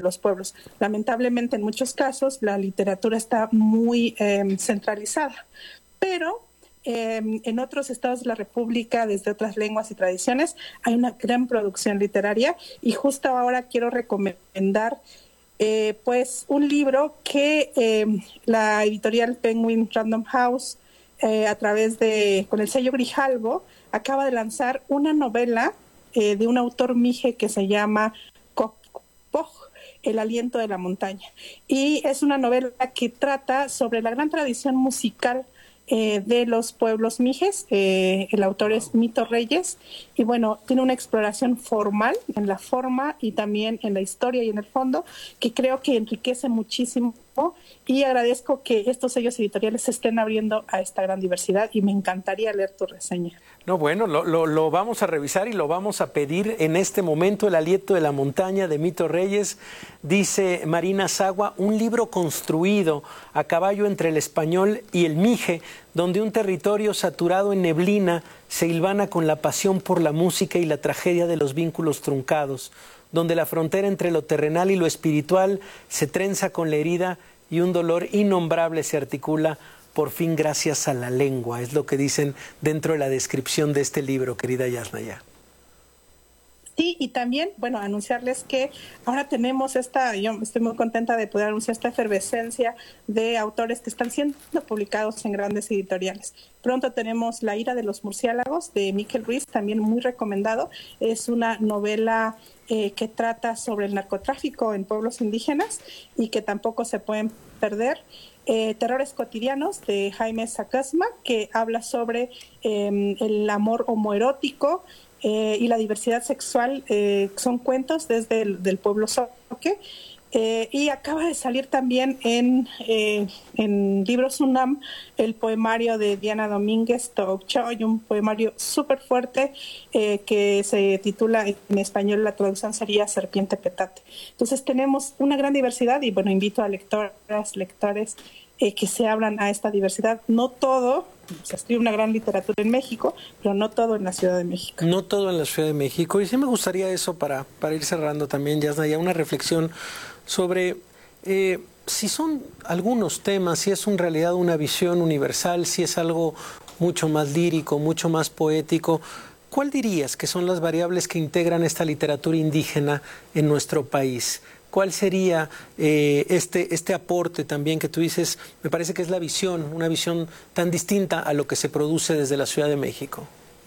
los pueblos. Lamentablemente, en muchos casos, la literatura está muy centralizada, pero en otros estados de la República, desde otras lenguas y tradiciones, hay una gran producción literaria, y justo ahora quiero recomendar pues un libro que la editorial Penguin Random House, a través con el sello Grijalbo, acaba de lanzar una novela de un autor mije que se llama Cocpoj, El aliento de la montaña. Y es una novela que trata sobre la gran tradición musical de los pueblos mijes. El autor es Mito Reyes, y bueno, tiene una exploración formal en la forma y también en la historia y en el fondo, que creo que enriquece muchísimo, y agradezco que estos sellos editoriales se estén abriendo a esta gran diversidad, y me encantaría leer tu reseña. No, bueno, lo vamos a revisar y lo vamos a pedir en este momento. El aliento de la montaña, de Mito Reyes. Dice Marina Sagua, un libro construido a caballo entre el español y el mije, donde un territorio saturado en neblina se hilvana con la pasión por la música y la tragedia de los vínculos truncados, donde la frontera entre lo terrenal y lo espiritual se trenza con la herida y un dolor innombrable se articula por fin gracias a la lengua. Es lo que dicen dentro de la descripción de este libro, querida Yasnaya. Sí, y también, bueno, anunciarles que ahora tenemos yo estoy muy contenta de poder anunciar esta efervescencia de autores que están siendo publicados en grandes editoriales. Pronto tenemos La ira de los murciélagos, de Miquel Ruiz, también muy recomendado. Es una novela que trata sobre el narcotráfico en pueblos indígenas y que tampoco se pueden perder. Terrores cotidianos, de Jaime Sacasma, que habla sobre el amor homoerótico y la diversidad sexual. Son cuentos desde el pueblo Soque. Y acaba de salir también en Libros UNAM el poemario de Diana Domínguez Tocchoy, un poemario súper fuerte que se titula, en español la traducción sería Serpiente Petate. Entonces tenemos una gran diversidad, y bueno, invito a lectoras, lectores que se abran a esta diversidad. No todo, se escribe una gran literatura en México, pero no todo en la Ciudad de México. No todo en la Ciudad de México. Y sí me gustaría eso para ir cerrando también, Yasnaya, una reflexión sobre si son algunos temas, si es en realidad una visión universal, si es algo mucho más lírico, mucho más poético. ¿Cuál dirías que son las variables que integran esta literatura indígena en nuestro país? ¿Cuál sería este aporte también que tú dices? Me parece que es la visión, una visión tan distinta a lo que se produce desde la Ciudad de México.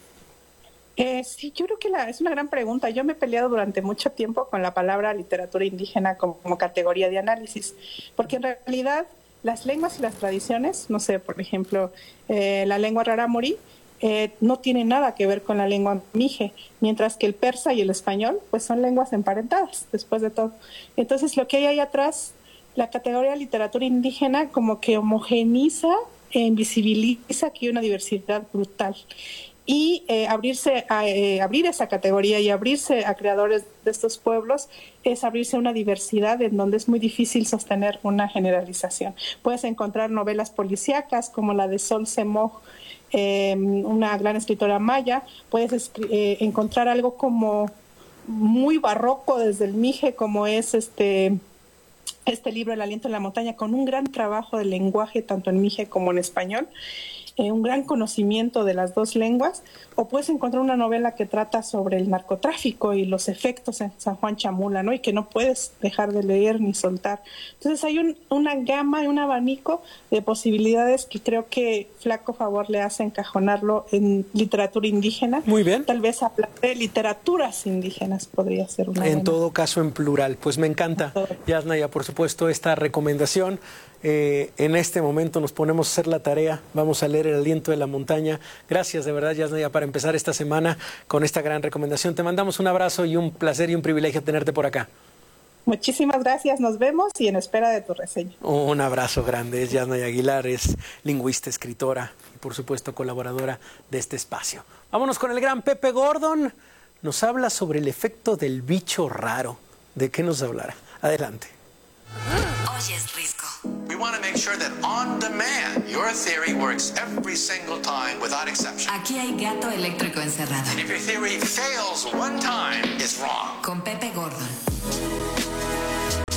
Sí, yo creo que es una gran pregunta. Yo me he peleado durante mucho tiempo con la palabra literatura indígena como categoría de análisis, porque en realidad las lenguas y las tradiciones, no sé, por ejemplo, la lengua rarámuri, no tiene nada que ver con la lengua mije, mientras que el persa y el español pues son lenguas emparentadas, después de todo. Entonces lo que hay ahí atrás, la categoría de literatura indígena, como que homogeniza e invisibiliza que hay una diversidad brutal. Y abrir esa categoría y abrirse a creadores de estos pueblos es abrirse a una diversidad en donde es muy difícil sostener una generalización. Puedes encontrar novelas policíacas como la de Sol Semoj, una gran escritora maya. Puedes encontrar algo como muy barroco desde el mije, como es este libro El aliento de la montaña, con un gran trabajo de lenguaje tanto en mije como en español, un gran conocimiento de las dos lenguas. O puedes encontrar una novela que trata sobre el narcotráfico y los efectos en San Juan Chamula, ¿no? Y que no puedes dejar de leer ni soltar. Entonces hay una gama y un abanico de posibilidades que creo que flaco favor le hace encajonarlo en literatura indígena. Muy bien. Tal vez hablar de literaturas indígenas podría ser una en todo caso en plural. Pues me encanta, Yasnaya, por supuesto, esta recomendación. En este momento nos ponemos a hacer la tarea, vamos a leer El aliento de la montaña. Gracias de verdad, Yasnaya, para empezar esta semana con esta gran recomendación. Te mandamos un abrazo y un placer y un privilegio tenerte por acá. Muchísimas gracias, nos vemos y en espera de tu reseña. Un abrazo grande. Es Yasnaya Aguilar, es lingüista, escritora y por supuesto colaboradora de este espacio. Vámonos con el gran Pepe Gordon. Nos habla sobre el efecto del bicho raro. ¿De qué nos hablará? Adelante. Oyes, Risco. We want to make sure that on demand, your theory works every single time without exception. Aquí hay gato eléctrico encerrado. And if your theory fails one time, it's wrong. Con Pepe Gordon.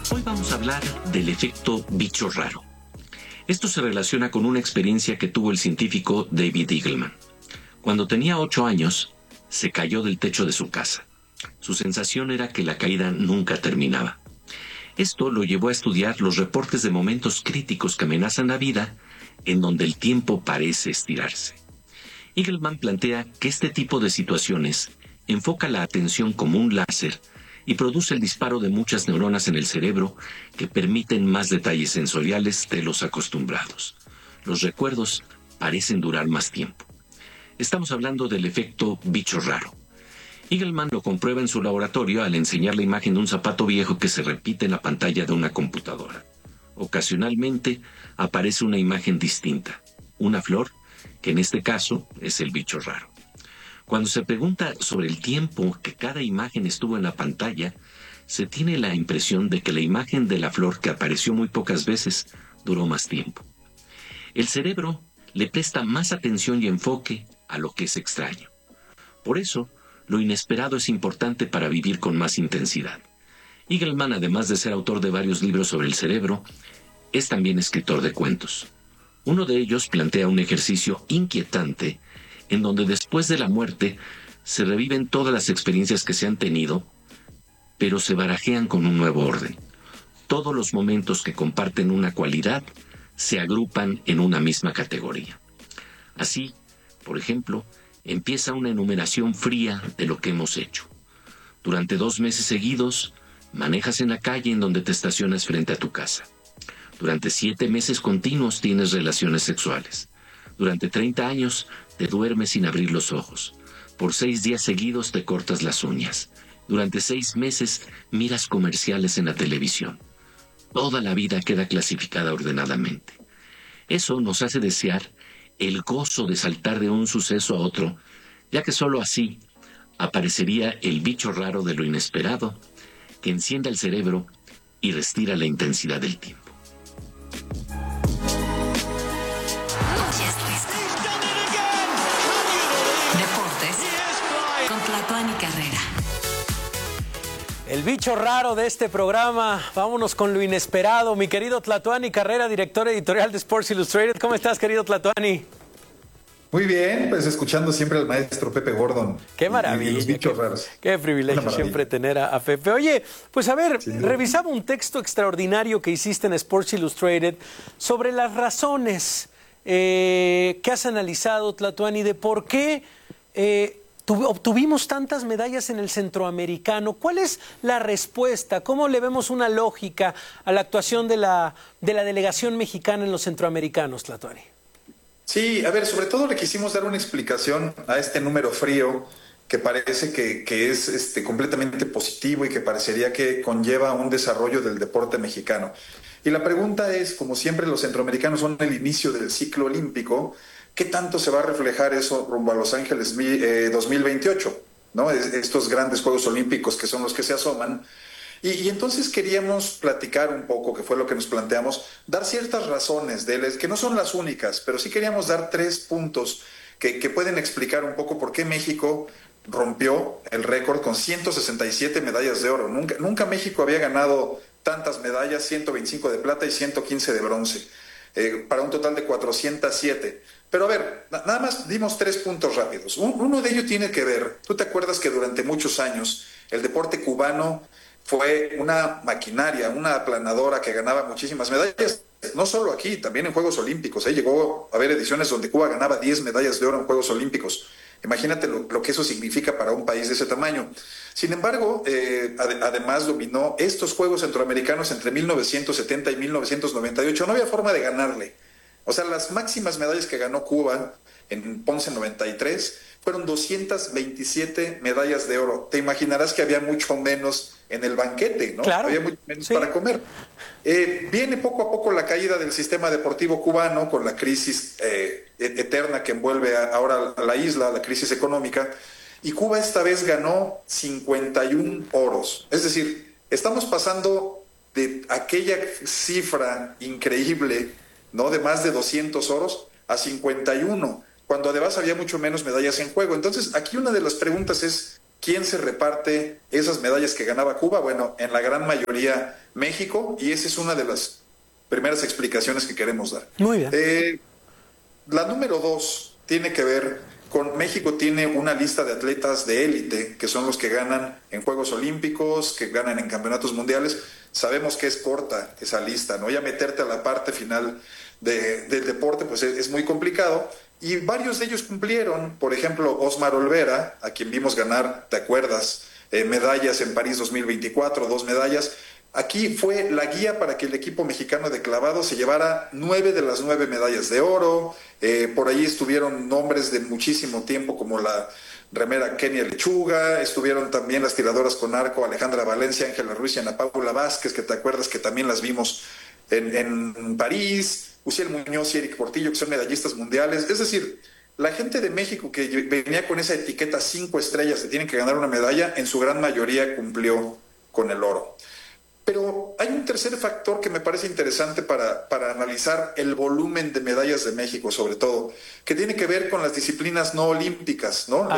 Hoy vamos a hablar del efecto bicho raro. Esto se relaciona con una experiencia que tuvo el científico David Eagleman. Cuando tenía 8 años, se cayó del techo de su casa. Su sensación era que la caída nunca terminaba. Esto lo llevó a estudiar los reportes de momentos críticos que amenazan la vida, en donde el tiempo parece estirarse. Eagleman plantea que este tipo de situaciones enfoca la atención como un láser y produce el disparo de muchas neuronas en el cerebro que permiten más detalles sensoriales de los acostumbrados. Los recuerdos parecen durar más tiempo. Estamos hablando del efecto bicho raro. Eagleman lo comprueba en su laboratorio al enseñar la imagen de un zapato viejo que se repite en la pantalla de una computadora. Ocasionalmente aparece una imagen distinta, una flor, que en este caso es el bicho raro. Cuando se pregunta sobre el tiempo que cada imagen estuvo en la pantalla, se tiene la impresión de que la imagen de la flor, que apareció muy pocas veces, duró más tiempo. El cerebro le presta más atención y enfoque a lo que es extraño. Por eso, lo inesperado es importante para vivir con más intensidad. Eagleman, además de ser autor de varios libros sobre el cerebro, es también escritor de cuentos. Uno de ellos plantea un ejercicio inquietante en donde después de la muerte se reviven todas las experiencias que se han tenido, pero se barajean con un nuevo orden. Todos los momentos que comparten una cualidad se agrupan en una misma categoría. Así, por ejemplo, empieza una enumeración fría de lo que hemos hecho. Durante 2 meses seguidos, manejas en la calle en donde te estacionas frente a tu casa. Durante 7 meses continuos tienes relaciones sexuales. Durante 30 años te duermes sin abrir los ojos. Por 6 días seguidos te cortas las uñas. Durante 6 meses miras comerciales en la televisión. Toda la vida queda clasificada ordenadamente. Eso nos hace desear el gozo de saltar de un suceso a otro, ya que sólo así aparecería el bicho raro de lo inesperado, que enciende el cerebro y restira la intensidad del tiempo. Con Tlatuani Carrera. El bicho raro de este programa. Vámonos con lo inesperado. Mi querido Tlatuani Carrera, director editorial de Sports Illustrated. ¿Cómo estás, querido Tlatuani? Muy bien, pues escuchando siempre al maestro Pepe Gordon. Qué maravilla. Y los bichos raros. Qué privilegio siempre tener a Pepe. Oye, pues a ver, revisaba un texto extraordinario que hiciste en Sports Illustrated sobre las razones que has analizado, Tlatuani, de por qué obtuvimos tantas medallas en el centroamericano. ¿Cuál es la respuesta? ¿Cómo le vemos una lógica a la actuación de la delegación mexicana en los centroamericanos, Tlatuani? Sí, a ver, sobre todo le quisimos dar una explicación a este número frío que parece que es completamente positivo y que parecería que conlleva un desarrollo del deporte mexicano. Y la pregunta es, como siempre los centroamericanos son el inicio del ciclo olímpico, ¿qué tanto se va a reflejar eso rumbo a Los Ángeles 2028? ¿No? Estos grandes Juegos Olímpicos que son los que se asoman. Y entonces queríamos platicar un poco, que fue lo que nos planteamos, dar ciertas razones de él, que no son las únicas, pero sí queríamos dar 3 puntos que pueden explicar un poco por qué México rompió el récord con 167 medallas de oro. Nunca México había ganado tantas medallas, 125 de plata y 115 de bronce, para un total de 407. Pero a ver, nada más dimos 3 puntos rápidos. Uno de ellos tiene que ver, tú te acuerdas que durante muchos años el deporte cubano fue una maquinaria, una aplanadora que ganaba muchísimas medallas, no solo aquí, también en Juegos Olímpicos. Llegó a haber ediciones donde Cuba ganaba 10 medallas de oro en Juegos Olímpicos. Imagínate lo que eso significa para un país de ese tamaño. Sin embargo, además dominó estos Juegos Centroamericanos entre 1970 y 1998. No había forma de ganarle. O sea, las máximas medallas que ganó Cuba en Ponce 93 fueron 227 medallas de oro. Te imaginarás que había mucho menos en el banquete, ¿no? Claro, había mucho menos para comer. Viene poco a poco la caída del sistema deportivo cubano con la crisis eterna que envuelve ahora a la isla, la crisis económica, y Cuba esta vez ganó 51 oros. Es decir, estamos pasando de aquella cifra increíble, ¿no?, de más de 200 oros a 51, cuando además había mucho menos medallas en juego. Entonces, aquí una de las preguntas es, ¿quién se reparte esas medallas que ganaba Cuba? Bueno, en la gran mayoría México, y esa es una de las primeras explicaciones que queremos dar. Muy bien. La número 2 tiene que ver con México. Tiene una lista de atletas de élite, que son los que ganan en Juegos Olímpicos, que ganan en campeonatos mundiales. Sabemos que es corta esa lista, ¿no? Ya meterte a la parte final del deporte, pues es muy complicado. Y varios de ellos cumplieron. Por ejemplo, Osmar Olvera, a quien vimos ganar, ¿te acuerdas? Medallas en París 2024, 2 medallas. Aquí fue la guía para que el equipo mexicano de clavado se llevara 9 de las 9 medallas de oro. Por ahí estuvieron nombres de muchísimo tiempo, como la remera Kenia Lechuga. Estuvieron también las tiradoras con arco Alejandra Valencia, Ángela Ruiz y Ana Paula Vázquez, que te acuerdas que también las vimos en París. Uciel Muñoz y Eric Portillo, que son medallistas mundiales. Es decir, la gente de México que venía con esa etiqueta 5 estrellas, que tienen que ganar una medalla, en su gran mayoría cumplió con el oro. Pero hay un tercer factor que me parece interesante para analizar el volumen de medallas de México, sobre todo, que tiene que ver con las disciplinas no olímpicas, ¿no?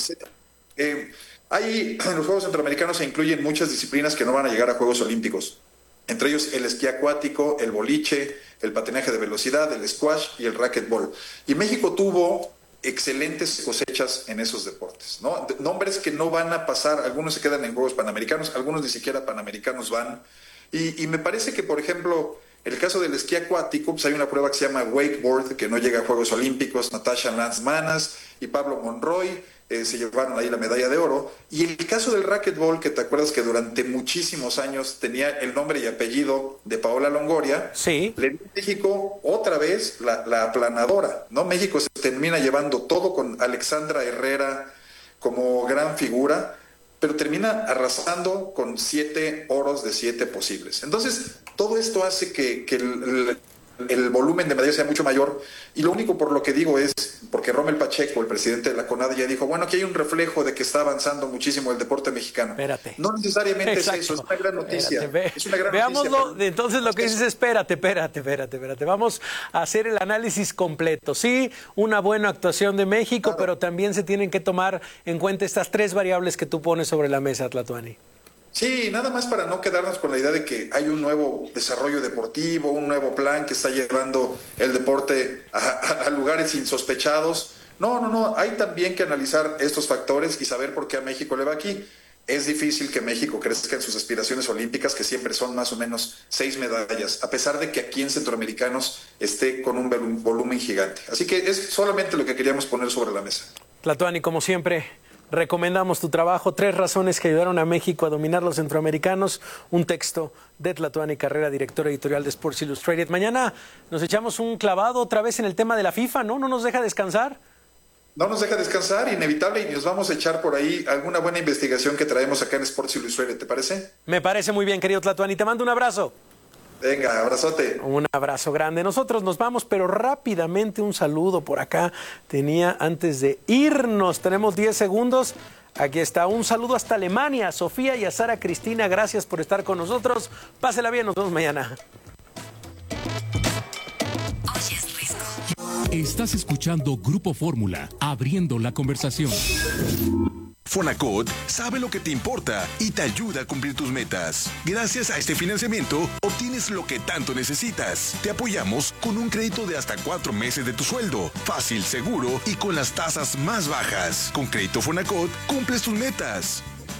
En los Juegos Centroamericanos se incluyen muchas disciplinas que no van a llegar a Juegos Olímpicos, entre ellos el esquí acuático, el boliche, el patinaje de velocidad, el squash y el racquetball. Y México tuvo excelentes cosechas en esos deportes, ¿no? Nombres que no van a pasar, algunos se quedan en Juegos Panamericanos, algunos ni siquiera Panamericanos van. Y me parece que, por ejemplo, el caso del esquí acuático, pues hay una prueba que se llama wakeboard, que no llega a Juegos Olímpicos. Natasha Lance-Manas y Pablo Monroy se llevaron ahí la medalla de oro. Y el caso del racquetball, que te acuerdas que durante muchísimos años tenía el nombre y apellido de Paola Longoria, sí, le dio a México otra vez la aplanadora, ¿no? México se termina llevando todo con Alexandra Herrera como gran figura, pero termina arrasando con 7 oros de 7 posibles. Entonces, todo esto hace que el volumen de medallas sea mucho mayor, y lo único por lo que digo es porque Rommel Pacheco, el presidente de la CONADE, ya dijo, bueno, aquí hay un reflejo de que está avanzando muchísimo el deporte mexicano. Espérate. No necesariamente Exacto. es eso, es una gran noticia. Es una gran Veámoslo, noticia, pero... entonces lo que dices, espérate. Vamos a hacer el análisis completo. Sí, una buena actuación de México, claro, pero también se tienen que tomar en cuenta estas 3 variables que tú pones sobre la mesa, Tlatuani. Sí, nada más para no quedarnos con la idea de que hay un nuevo desarrollo deportivo, un nuevo plan que está llevando el deporte a lugares insospechados. No, hay también que analizar estos factores y saber por qué a México le va aquí. Es difícil que México crezca en sus aspiraciones olímpicas, que siempre son más o menos 6 medallas, a pesar de que aquí en Centroamericanos esté con un volumen gigante. Así que es solamente lo que queríamos poner sobre la mesa. Tlatuani, como siempre, recomendamos tu trabajo, 3 razones que ayudaron a México a dominar los centroamericanos. Un texto de Tlatuani Carrera, director editorial de Sports Illustrated. Mañana nos echamos un clavado otra vez en el tema de la FIFA, ¿no? ¿No nos deja descansar? No nos deja descansar, inevitable, y nos vamos a echar por ahí alguna buena investigación que traemos acá en Sports Illustrated, ¿te parece? Me parece muy bien, querido Tlatuani. Te mando un abrazo. Venga, abrazote. Un abrazo grande. Nosotros nos vamos, pero rápidamente un saludo por acá. Tenía antes de irnos, tenemos 10 segundos. Aquí está, un saludo hasta Alemania. Sofía y a Sara Cristina, gracias por estar con nosotros. Pásela bien, nos vemos mañana. Oye, es Risco. Estás escuchando Grupo Fórmula, abriendo la conversación. Fonacot sabe lo que te importa y te ayuda a cumplir tus metas. Gracias a este financiamiento, obtienes lo que tanto necesitas. Te apoyamos con un crédito de hasta 4 meses de tu sueldo. Fácil, seguro y con las tasas más bajas. Con Crédito Fonacot, cumples tus metas.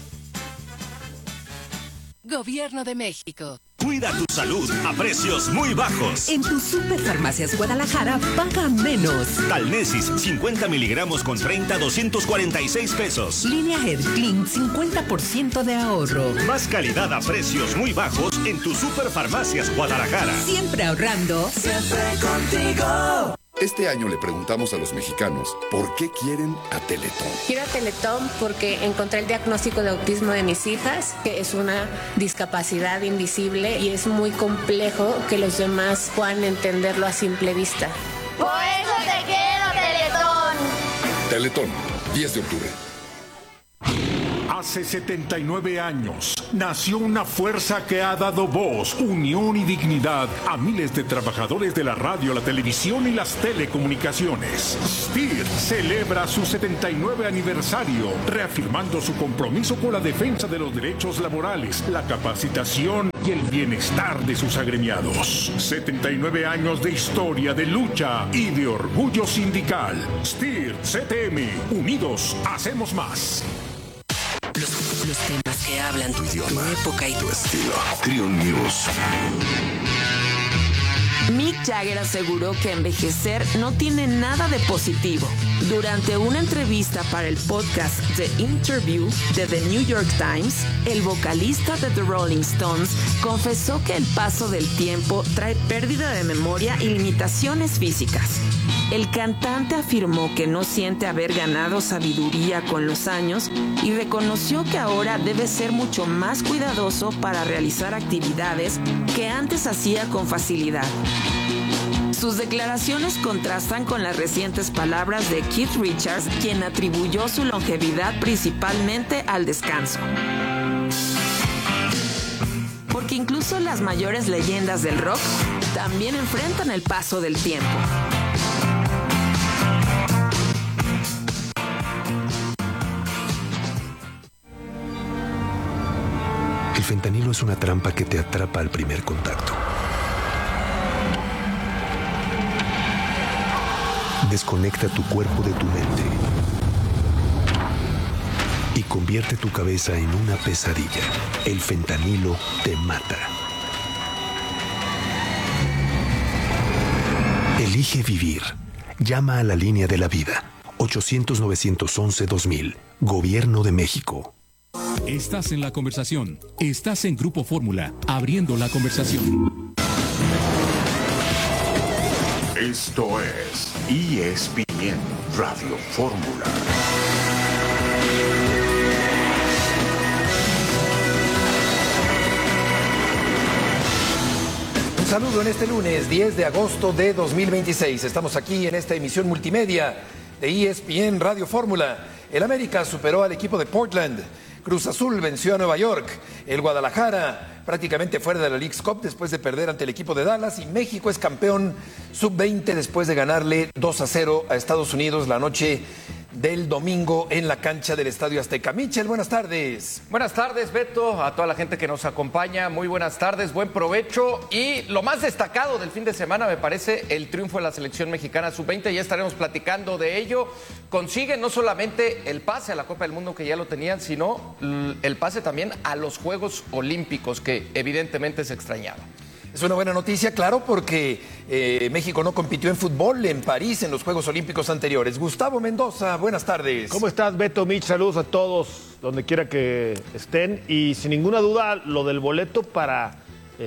Gobierno de México. Cuida tu salud a precios muy bajos. En tu Superfarmacias Guadalajara, paga menos. Talnesis, 50 miligramos con 30, 246 pesos. Línea Head Clean, 50% de ahorro. Más calidad a precios muy bajos en tu Superfarmacias Guadalajara. Siempre ahorrando. Siempre contigo. Este año le preguntamos a los mexicanos por qué quieren a Teletón. Quiero a Teletón porque encontré el diagnóstico de autismo de mis hijas, que es una discapacidad invisible y es muy complejo que los demás puedan entenderlo a simple vista. Por eso te quiero, Teletón. Teletón, 10 de octubre. Hace 79 años nació una fuerza que ha dado voz, unión y dignidad a miles de trabajadores de la radio, la televisión y las telecomunicaciones. STIR celebra su 79 aniversario, reafirmando su compromiso con la defensa de los derechos laborales, la capacitación y el bienestar de sus agremiados. 79 años de historia, de lucha y de orgullo sindical. STIR CTM, unidos hacemos más. Los temas que hablan tu idioma, tu época y tu estilo. Trio News. Mick Jagger aseguró que envejecer no tiene nada de positivo. Durante una entrevista para el podcast The Interview de The New York Times, el vocalista de The Rolling Stones confesó que el paso del tiempo trae pérdida de memoria y limitaciones físicas. El cantante afirmó que no siente haber ganado sabiduría con los años y reconoció que ahora debe ser mucho más cuidadoso para realizar actividades que antes hacía con facilidad. Sus declaraciones contrastan con las recientes palabras de Keith Richards, quien atribuyó su longevidad principalmente al descanso. Porque incluso las mayores leyendas del rock también enfrentan el paso del tiempo. El fentanilo es una trampa que te atrapa al primer contacto. Desconecta tu cuerpo de tu mente y convierte tu cabeza en una pesadilla. El fentanilo te mata. Elige vivir. Llama a la línea de la vida. 800-911-2000. Gobierno de México. Estás en la conversación. Estás en Grupo Fórmula, abriendo la conversación. Esto es ESPN Radio Fórmula. Un saludo en este lunes 10 de agosto de 2026. Estamos aquí en esta emisión multimedia de ESPN Radio Fórmula. El América superó al equipo de Portland. Cruz Azul venció a Nueva York. El Guadalajara prácticamente fuera de la Leagues Cup después de perder ante el equipo de Dallas. Y México es campeón sub-20 después de ganarle 2-0 a Estados Unidos la noche del domingo en la cancha del Estadio Azteca. Michel, buenas tardes. Buenas tardes, Beto, a toda la gente que nos acompaña, muy buenas tardes, buen provecho. Y lo más destacado del fin de semana me parece el triunfo de la selección mexicana sub-20, ya estaremos platicando de ello. Consiguen no solamente el pase a la Copa del Mundo, que ya lo tenían, sino el pase también a los Juegos Olímpicos, que evidentemente se extrañaba. Es una buena noticia, claro, porque México no compitió en fútbol en París en los Juegos Olímpicos anteriores. Gustavo Mendoza, buenas tardes. ¿Cómo estás, Beto, Mitch? Saludos a todos, donde quiera que estén. Y sin ninguna duda, lo del boleto para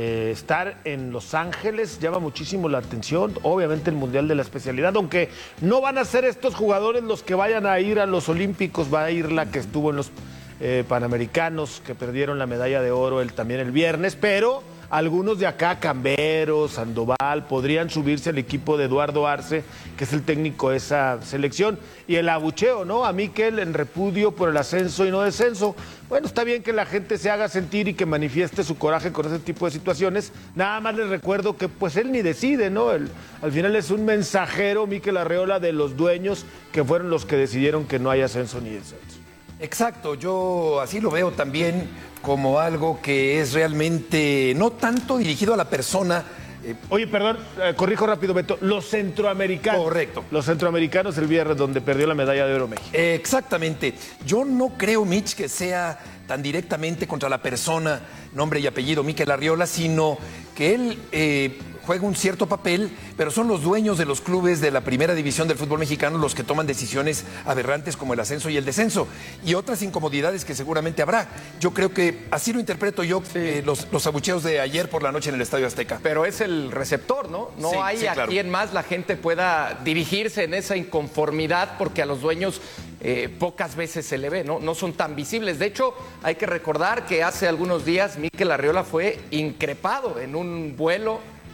estar en Los Ángeles llama muchísimo la atención. Obviamente el Mundial de la Especialidad, aunque no van a ser estos jugadores los que vayan a ir a los Olímpicos, va a ir la que estuvo en los Panamericanos, que perdieron la medalla de oro también el viernes, pero algunos de acá, Cambero, Sandoval, podrían subirse al equipo de Eduardo Arce, que es el técnico de esa selección. Y el abucheo, ¿no? A Mikel en repudio por el ascenso y no descenso. Bueno, está bien que la gente se haga sentir y que manifieste su coraje con ese tipo de situaciones. Nada más les recuerdo que pues él ni decide, ¿no? Al final es un mensajero, Mikel Arreola, de los dueños, que fueron los que decidieron que no hay ascenso ni descenso. Exacto, yo así lo veo también como algo que es realmente no tanto dirigido a la persona. Oye, perdón, corrijo rápido, Beto, los centroamericanos. Correcto. Los centroamericanos el viernes, donde perdió la medalla de oro México. Exactamente. Yo no creo, Mitch, que sea tan directamente contra la persona, nombre y apellido, Mikel Arriola, sino que él juega un cierto papel, pero son los dueños de los clubes de la primera división del fútbol mexicano los que toman decisiones aberrantes como el ascenso y el descenso y otras incomodidades que seguramente habrá. Yo creo que así lo interpreto yo, los abucheos de ayer por la noche en el Estadio Azteca. Pero es el receptor, ¿no? No hay a quien más la gente pueda dirigirse en esa inconformidad, porque a los dueños pocas veces se le ve, ¿no? No son tan visibles. De hecho, hay que recordar que hace algunos días Mikel Arriola fue increpado en un vuelo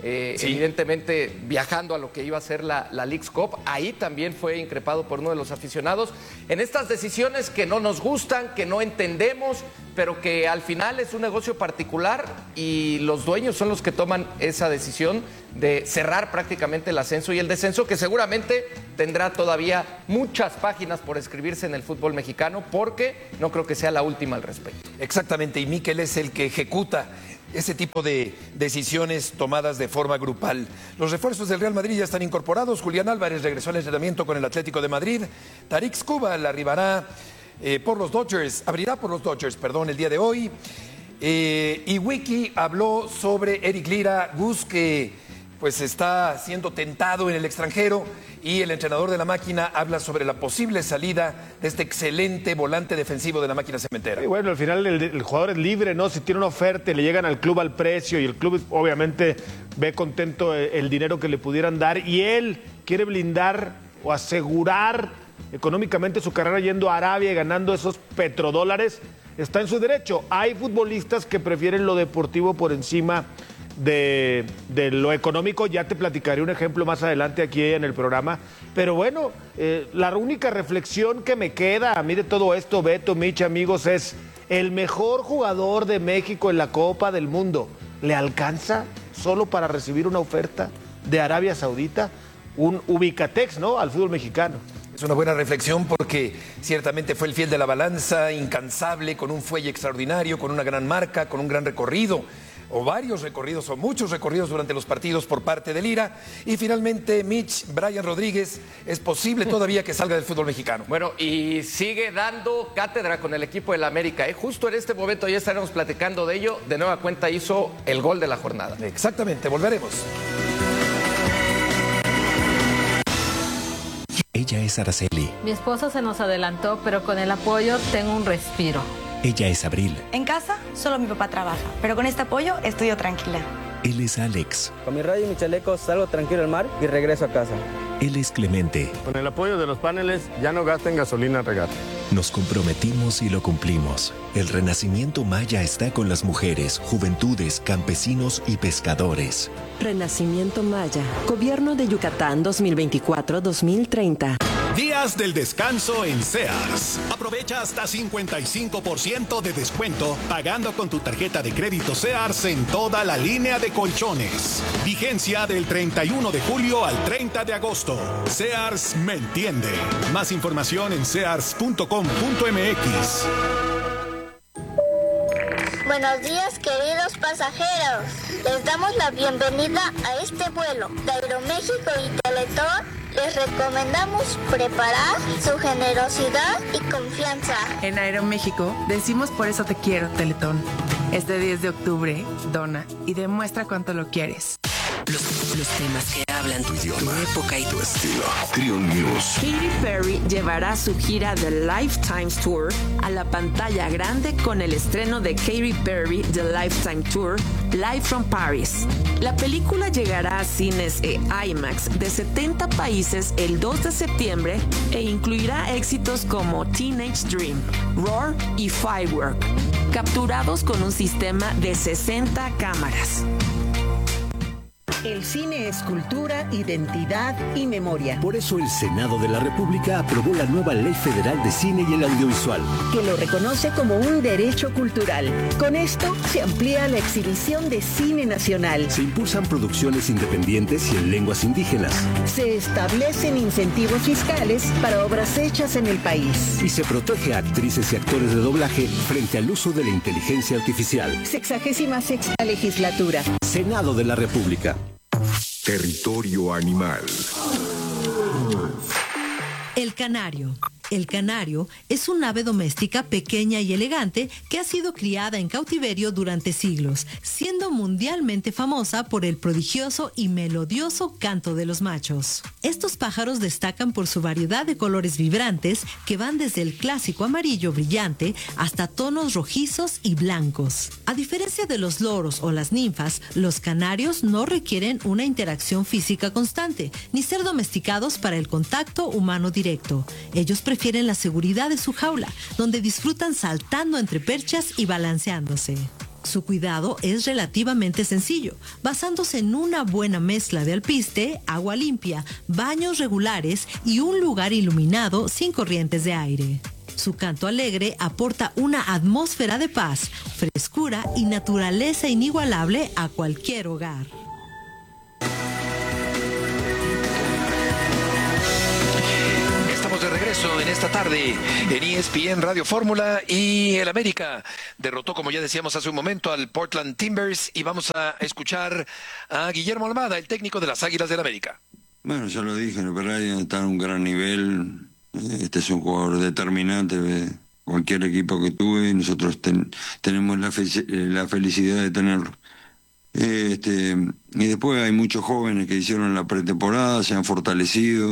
evidentemente viajando a lo que iba a ser la Leagues Cup. Ahí también fue increpado por uno de los aficionados en estas decisiones que no nos gustan, que no entendemos, pero que al final es un negocio particular y los dueños son los que toman esa decisión de cerrar prácticamente el ascenso y el descenso, que seguramente tendrá todavía muchas páginas por escribirse en el fútbol mexicano, porque no creo que sea la última al respecto. Exactamente, y Mikel es el que ejecuta ese tipo de decisiones tomadas de forma grupal. Los refuerzos del Real Madrid ya están incorporados. Julián Álvarez regresó al entrenamiento con el Atlético de Madrid. Tarik Skubal arribará abrirá por los Dodgers, el día de hoy. Y Wiki habló sobre Eric Lira, Gus, que pues está siendo tentado en el extranjero, y el entrenador de la Máquina habla sobre la posible salida de este excelente volante defensivo de la Máquina Cementera. Y bueno, al final el jugador es libre, ¿no? Si tiene una oferta y le llegan al club al precio, y el club obviamente ve contento el dinero que le pudieran dar, y él quiere blindar o asegurar económicamente su carrera yendo a Arabia y ganando esos petrodólares, está en su derecho. Hay futbolistas que prefieren lo deportivo por encima de lo económico. Ya te platicaré un ejemplo más adelante aquí en el programa, pero bueno, la única reflexión que me queda a mí de todo esto, Beto, Mitch, amigos, es: el mejor jugador de México en la Copa del Mundo, ¿le alcanza solo para recibir una oferta de Arabia Saudita? Un ubicatex, ¿no?, al fútbol mexicano. Es una buena reflexión, porque ciertamente fue el fiel de la balanza, incansable, con un fuelle extraordinario, con una gran marca, con un gran recorrido, o varios recorridos, o muchos recorridos durante los partidos por parte de Lira. Y finalmente, Mitch, Brian Rodríguez, es posible todavía que salga del fútbol mexicano. Bueno, y sigue dando cátedra con el equipo del América, ¿eh? Justo en este momento ya estaremos platicando de ello. De nueva cuenta hizo el gol de la jornada. Exactamente, volveremos. Ella es Araceli. Mi esposo se nos adelantó, pero con el apoyo tengo un respiro. Ella es Abril. En casa solo mi papá trabaja, pero con este apoyo estoy yo tranquila. Él es Alex. Con mi radio y mi chaleco salgo tranquilo al mar y regreso a casa. Él es Clemente. Con el apoyo de los paneles ya no gasten gasolina regata. Nos comprometimos y lo cumplimos. El Renacimiento Maya está con las mujeres, juventudes, campesinos y pescadores. Renacimiento Maya. Gobierno de Yucatán 2024-2030. Días del descanso en Sears. Aprovecha hasta 55% de descuento pagando con tu tarjeta de crédito Sears en toda la línea de colchones. Vigencia del 31 de julio al 30 de agosto. Sears me entiende. Más información en sears.com.mx. Buenos días, queridos pasajeros. Les damos la bienvenida a este vuelo de Aeroméxico y Teletón. Les recomendamos preparar su generosidad y confianza. En Aeroméxico decimos por eso te quiero, Teletón. Este 10 de octubre, dona y demuestra cuánto lo quieres. Los temas que hablan tu idioma, tu época y tu estilo. Trion News. Katy Perry llevará su gira The Lifetime Tour a la pantalla grande con el estreno de Katy Perry The Lifetime Tour Live from Paris. La película llegará a cines e IMAX de 70 países el 2 de septiembre e incluirá éxitos como Teenage Dream, Roar y Firework, capturados con un sistema de 60 cámaras. El cine es cultura, identidad y memoria. Por eso el Senado de la República aprobó la nueva Ley Federal de Cine y el Audiovisual, que lo reconoce como un derecho cultural. Con esto se amplía la exhibición de cine nacional. Se impulsan producciones independientes y en lenguas indígenas. Se establecen incentivos fiscales para obras hechas en el país. Y se protege a actrices y actores de doblaje frente al uso de la inteligencia artificial. 66ª legislatura. Senado de la República. Territorio animal. El canario. El canario es un ave doméstica pequeña y elegante que ha sido criada en cautiverio durante siglos, siendo mundialmente famosa por el prodigioso y melodioso canto de los machos. Estos pájaros destacan por su variedad de colores vibrantes que van desde el clásico amarillo brillante hasta tonos rojizos y blancos. A diferencia de los loros o las ninfas, los canarios no requieren una interacción física constante, ni ser domesticados para el contacto humano directo. Ellos prefieren la seguridad de su jaula, donde disfrutan saltando entre perchas y balanceándose. Su cuidado es relativamente sencillo, basándose en una buena mezcla de alpiste, agua limpia, baños regulares y un lugar iluminado sin corrientes de aire. Su canto alegre aporta una atmósfera de paz, frescura y naturaleza inigualable a cualquier hogar. De regreso en esta tarde en ESPN Radio Fórmula, y el América derrotó, como ya decíamos hace un momento, al Portland Timbers, y vamos a escuchar a Guillermo Almada, el técnico de las Águilas del América. Bueno, ya lo dije, Brian está en un gran nivel. Este es un jugador determinante de cualquier equipo que tuve, y nosotros tenemos la felicidad de tenerlo. Y después hay muchos jóvenes que hicieron la pretemporada, se han fortalecido,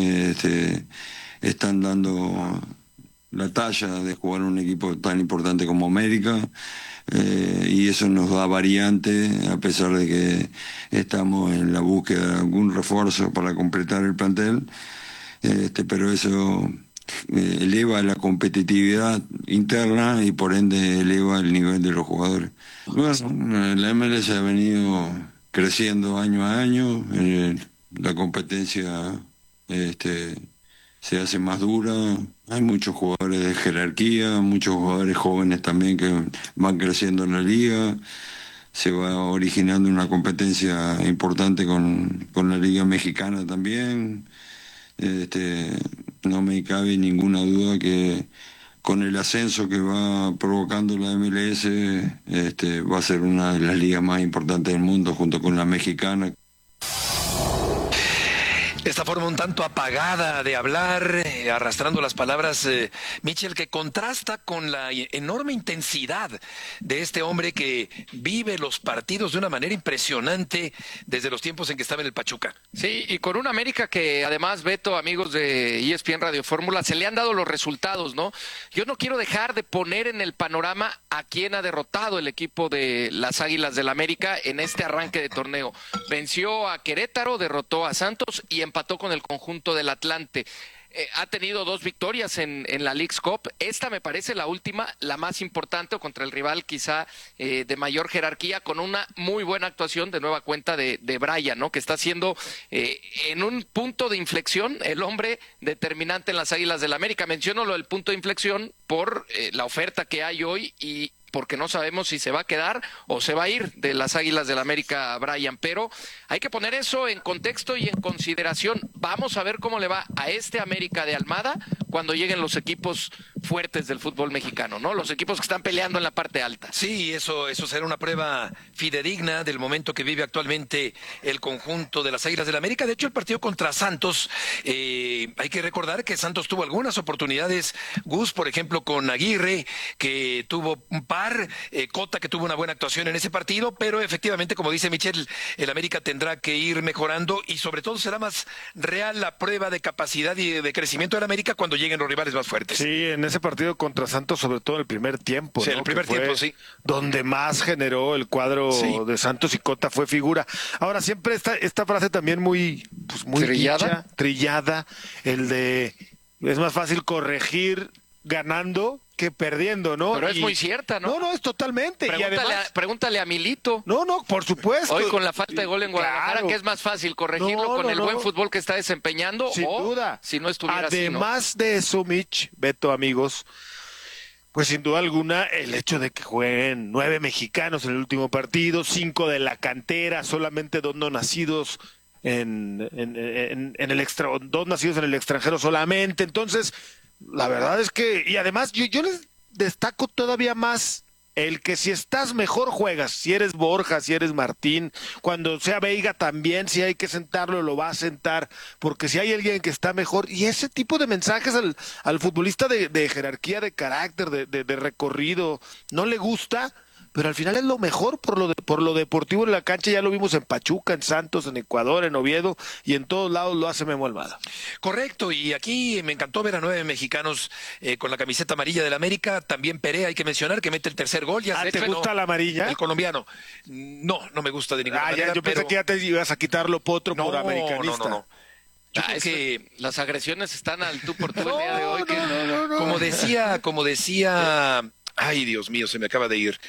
están dando la talla de jugar un equipo tan importante como América, y eso nos da variante, a pesar de que estamos en la búsqueda de algún refuerzo para completar el plantel, pero eso eleva la competitividad interna y por ende eleva el nivel de los jugadores. Bueno, la MLS ha venido creciendo año a año, la competencia se hace más dura, hay muchos jugadores de jerarquía, muchos jugadores jóvenes también que van creciendo en la liga, se va originando una competencia importante con la liga mexicana también. No me cabe ninguna duda que con el ascenso que va provocando la MLS, va a ser una de las ligas más importantes del mundo junto con la mexicana. Esta forma un tanto apagada de hablar, arrastrando las palabras, Michel, que contrasta con la enorme intensidad de este hombre que vive los partidos de una manera impresionante desde los tiempos en que estaba en el Pachuca. Sí, y con un América que además, Beto, amigos de ESPN Radio Fórmula, se le han dado los resultados, ¿no? Yo no quiero dejar de poner en el panorama a quién ha derrotado el equipo de las Águilas del América en este arranque de torneo. Venció a Querétaro, derrotó a Santos y empató con el conjunto del Atlante. Ha tenido 2 victorias en la Leagues Cup. Esta me parece la última, la más importante, o contra el rival quizá de mayor jerarquía, con una muy buena actuación de nueva cuenta de Brian, ¿no? Que está siendo en un punto de inflexión el hombre determinante en las Águilas del América. Menciono lo del punto de inflexión por la oferta que hay hoy y porque no sabemos si se va a quedar o se va a ir de las Águilas del América, Brian, pero hay que poner eso en contexto y en consideración. Vamos a ver cómo le va a este América de Almada cuando lleguen los equipos fuertes del fútbol mexicano, ¿no? Los equipos que están peleando en la parte alta. Sí, eso será una prueba fidedigna del momento que vive actualmente el conjunto de las Águilas del América. De hecho, el partido contra Santos, hay que recordar que Santos tuvo algunas oportunidades, Gus, por ejemplo, con Aguirre, que tuvo un par, Cota, que tuvo una buena actuación en ese partido, pero efectivamente, como dice Michel, el América tendrá que ir mejorando y sobre todo será más real la prueba de capacidad y de crecimiento del América cuando lleguen los rivales más fuertes. Sí, en ese partido contra Santos, sobre todo en el primer tiempo, sí, ¿no? El primer tiempo, sí. Donde más generó el cuadro de Santos, y Cota fue figura. Ahora, siempre esta frase también muy trillada, el de es más fácil corregir ganando que perdiendo, ¿no? Pero es muy cierta, ¿no? No, es totalmente. Pregúntale a Milito. No, por supuesto. Hoy con la falta de gol en Guadalajara, que es más fácil corregirlo con el buen fútbol que está desempeñando, sin duda. Si no estuviera Además así, ¿no? de eso, Mitch, Beto, amigos, pues sin duda alguna el hecho de que jueguen 9 mexicanos en el último partido, 5 de la cantera, solamente 2 no nacidos en el 2 nacidos en el extranjero solamente. Entonces, la verdad es que, y además yo les destaco todavía más el que si estás mejor juegas, si eres Borja, si eres Martín, cuando sea Veiga también, si hay que sentarlo, lo va a sentar, porque si hay alguien que está mejor, y ese tipo de mensajes al futbolista de jerarquía, de carácter, de recorrido, no le gusta, pero al final es lo mejor por lo deportivo en la cancha. Ya lo vimos en Pachuca, en Santos, en Ecuador, en Oviedo, y en todos lados lo hace Memo Almada. Correcto, y aquí me encantó ver a 9 mexicanos con la camiseta amarilla del América. También Perea, hay que mencionar, que mete el tercer gol. ¿Te gusta la amarilla? El colombiano. No me gusta de ninguna manera. Yo pensé que ya te ibas a quitarlo potro por americanista. No. Yo creo que las agresiones están al tú por tú el día de hoy. Como decía Ay, Dios mío, se me acaba de ir.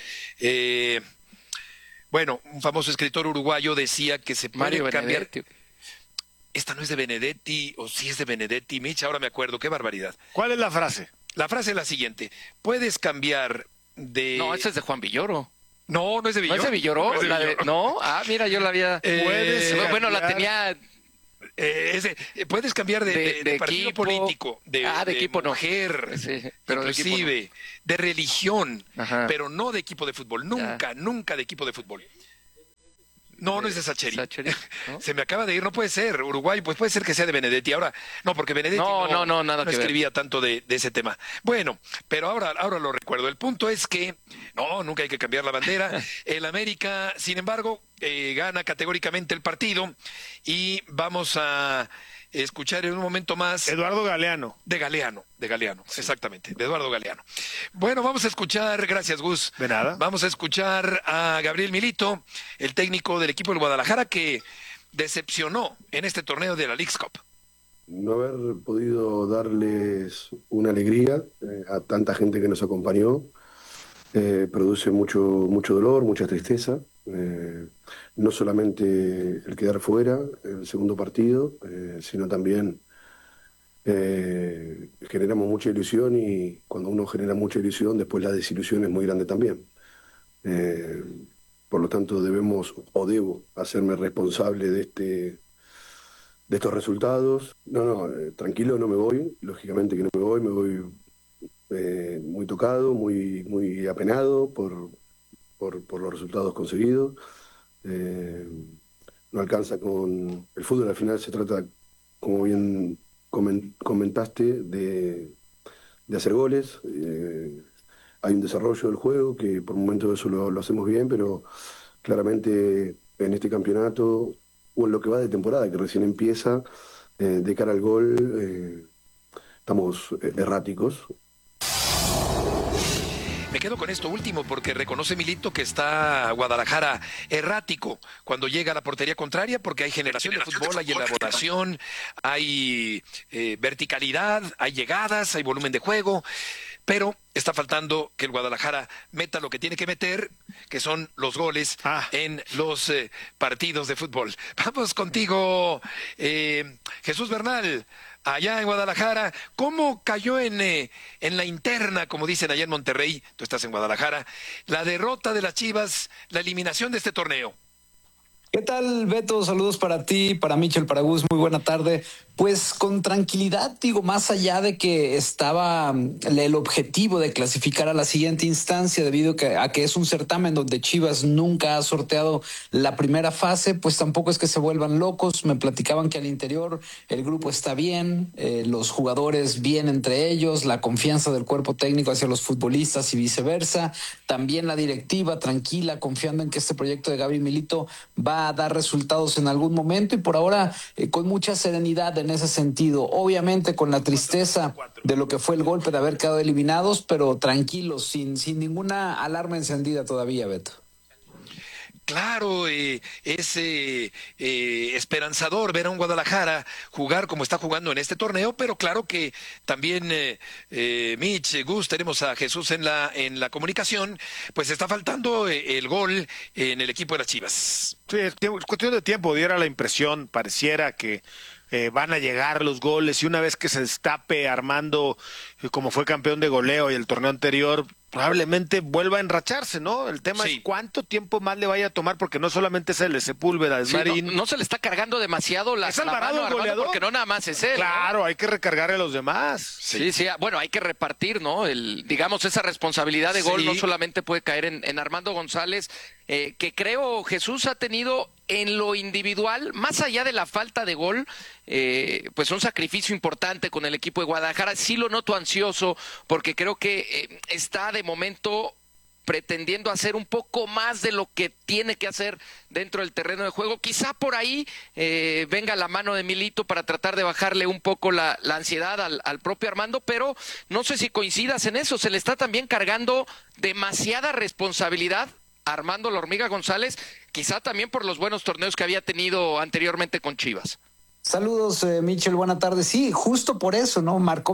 Bueno, un famoso escritor uruguayo decía que se puede cambiar. Benedetti. Esta no es de Benedetti, o sí es de Benedetti, Mitch, ahora me acuerdo, qué barbaridad. ¿Cuál es la frase? La frase es la siguiente: puedes cambiar de... No, esa es de Juan Villoro. No, no es de Villoro. ¿No es de Villoro? No, es de Villoro. No, mira, yo la había... bueno, la tenía... puedes cambiar de partido equipo, político, de equipo mujer, no. Sí, pero inclusive de religión, Ajá. pero no de equipo de fútbol, nunca de equipo de fútbol. No, no es de Sacheri. ¿No? Se me acaba de ir, no puede ser. Uruguay, pues puede ser que sea de Benedetti. Ahora, no, porque Benedetti nada que escribía tanto de ese tema. Bueno, pero ahora lo recuerdo. El punto es que, nunca hay que cambiar la bandera. El América, sin embargo, gana categóricamente el partido y vamos a escuchar en un momento más... Eduardo Galeano. De Galeano, sí. Exactamente, de Eduardo Galeano. Bueno, vamos a escuchar, gracias Gus. De nada. Vamos a escuchar a Gabriel Milito, el técnico del equipo del Guadalajara, que decepcionó en este torneo de la Leagues Cup. No haber podido darles una alegría a tanta gente que nos acompañó produce mucho dolor, mucha tristeza. No solamente el quedar fuera el segundo partido, sino también generamos mucha ilusión, y cuando uno genera mucha ilusión, después la desilusión es muy grande también. Por lo tanto, debo hacerme responsable de estos resultados. Tranquilo, no me voy, lógicamente que no me voy muy tocado, muy apenado por los resultados conseguidos. No alcanza con el fútbol, al final se trata, como bien comentaste, de hacer goles. Hay un desarrollo del juego que por momentos eso lo hacemos bien, pero claramente en este campeonato, o en lo que va de temporada, que recién empieza, de cara al gol, estamos erráticos. Me quedo con esto último porque reconoce Milito que está Guadalajara errático cuando llega a la portería contraria, porque hay generación de fútbol, hay elaboración, hay verticalidad, hay llegadas, hay volumen de juego, pero está faltando que el Guadalajara meta lo que tiene que meter, que son los goles en los partidos de fútbol. Vamos contigo, Jesús Bernal. Allá en Guadalajara, ¿cómo cayó en la interna, como dicen allá en Monterrey? Tú estás en Guadalajara. La derrota de las Chivas, la eliminación de este torneo. ¿Qué tal, Beto? Saludos para ti, para Michel, para Gus. Muy buena tarde. Pues con tranquilidad, digo, más allá de que estaba el objetivo de clasificar a la siguiente instancia, debido a que es un certamen donde Chivas nunca ha sorteado la primera fase, pues tampoco es que se vuelvan locos. Me platicaban que al interior el grupo está bien, los jugadores bien entre ellos, la confianza del cuerpo técnico hacia los futbolistas y viceversa. También la directiva tranquila, confiando en que este proyecto de Gabriel Milito va a dar resultados en algún momento, y por ahora con mucha serenidad en ese sentido. Obviamente con la tristeza de lo que fue el golpe de haber quedado eliminados, pero tranquilos, sin ninguna alarma encendida todavía, Beto. Claro, es esperanzador ver a un Guadalajara jugar como está jugando en este torneo, pero claro que también Mitch, Gus, tenemos a Jesús en la comunicación, pues está faltando el gol en el equipo de las Chivas. Sí, es cuestión de tiempo, diera la impresión, pareciera que van a llegar los goles, y una vez que se destape Armando como fue campeón de goleo y el torneo anterior, probablemente vuelva a enracharse, ¿no? El tema es cuánto tiempo más le vaya a tomar, porque no solamente es él, Sepúlveda, es Marín. No se le está cargando demasiado la mano a Armando, porque no nada más es él. Claro, hay que recargarle a los demás. Sí, bueno, hay que repartir, ¿no? Digamos, esa responsabilidad de gol no solamente puede caer en Armando González, que creo Jesús ha tenido en lo individual, más allá de la falta de gol, pues un sacrificio importante con el equipo de Guadalajara. Sí lo noto ansioso, porque creo que está de momento pretendiendo hacer un poco más de lo que tiene que hacer dentro del terreno de juego. Quizá por ahí venga la mano de Milito para tratar de bajarle un poco la ansiedad al propio Armando, pero no sé si coincidas en eso. Se le está también cargando demasiada responsabilidad a Armando La Hormiga González, quizá también por los buenos torneos que había tenido anteriormente con Chivas. Saludos, Michel, buena tarde. Sí, justo por eso, ¿no? Marcó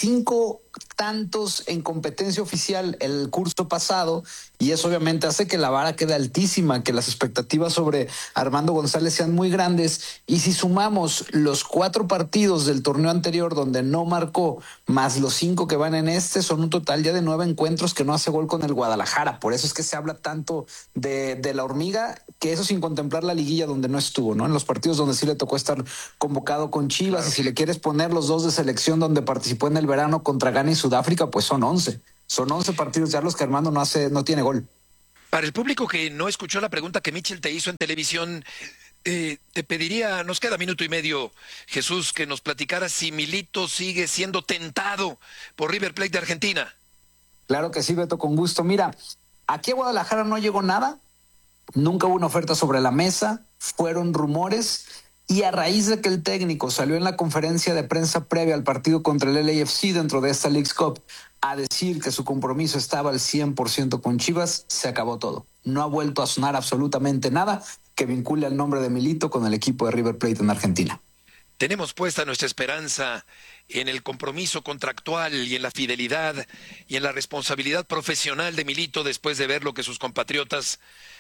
25 tantos en competencia oficial el curso pasado y eso obviamente hace que la vara quede altísima, que las expectativas sobre Armando González sean muy grandes. Y si sumamos los 4 partidos del torneo anterior donde no marcó, más los 5 que van en este, son un total ya de 9 encuentros que no hace gol con el Guadalajara. Por eso es que se habla tanto de la hormiga, que eso sin contemplar la liguilla donde no estuvo, ¿no? En los partidos donde sí le tocó estar convocado con Chivas, y si le quieres poner los 2 de selección donde participó en el verano contra Ghana y Sudáfrica, pues son 11. Son 11 partidos ya los que Armando no tiene gol. Para el público que no escuchó la pregunta que Michel te hizo en televisión, te pediría, nos queda minuto y medio, Jesús, que nos platicaras si Milito sigue siendo tentado por River Plate de Argentina. Claro que sí, Beto, con gusto. Mira, aquí a Guadalajara no llegó nada, nunca hubo una oferta sobre la mesa, fueron rumores. Y a raíz de que el técnico salió en la conferencia de prensa previa al partido contra el LAFC dentro de esta Leagues Cup a decir que su compromiso estaba al 100% con Chivas, se acabó todo. No ha vuelto a sonar absolutamente nada que vincule al nombre de Milito con el equipo de River Plate en Argentina. Tenemos puesta nuestra esperanza en el compromiso contractual y en la fidelidad y en la responsabilidad profesional de Milito después de ver lo que sus compatriotas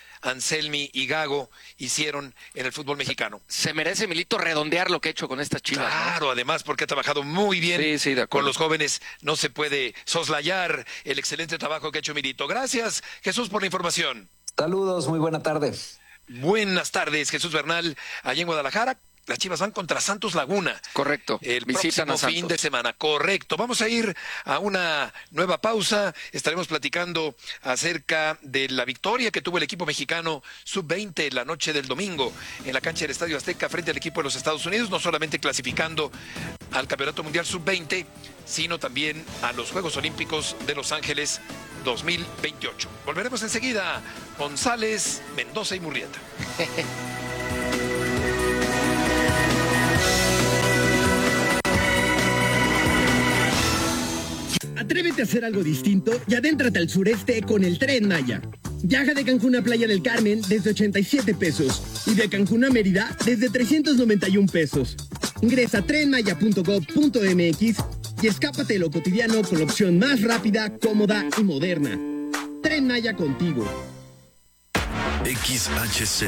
Anselmi y Gago hicieron en el fútbol mexicano. Se merece Milito redondear lo que ha hecho con estas Chivas. Claro, ¿no? Además porque ha trabajado muy bien con los jóvenes. No se puede soslayar el excelente trabajo que ha hecho Milito. Gracias, Jesús, por la información. Saludos, muy buena tarde. Buenas tardes, Jesús Bernal, allá en Guadalajara. Las Chivas van contra Santos Laguna. Correcto. El Visitan próximo fin de semana. Correcto. Vamos a ir a una nueva pausa. Estaremos platicando acerca de la victoria que tuvo el equipo mexicano sub-20 la noche del domingo en la cancha del Estadio Azteca frente al equipo de los Estados Unidos, no solamente clasificando al Campeonato Mundial sub-20, sino también a los Juegos Olímpicos de Los Ángeles 2028. Volveremos enseguida. González, Mendoza y Murrieta. Atrévete a hacer algo distinto y adéntrate al sureste con el Tren Maya. Viaja de Cancún a Playa del Carmen desde 87 pesos y de Cancún a Mérida desde 391 pesos. Ingresa a trenmaya.gov.mx y escápate de lo cotidiano con la opción más rápida, cómoda y moderna. Tren Maya contigo. XHZ